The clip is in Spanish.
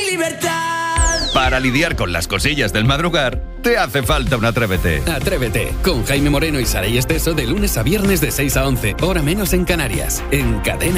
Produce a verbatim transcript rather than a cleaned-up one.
libertad. Para lidiar con las cosillas del madrugar, te hace falta un Atrévete. Atrévete, con Jaime Moreno y Saray Esteso de lunes a viernes de seis a once, hora menos en Canarias, en Cadena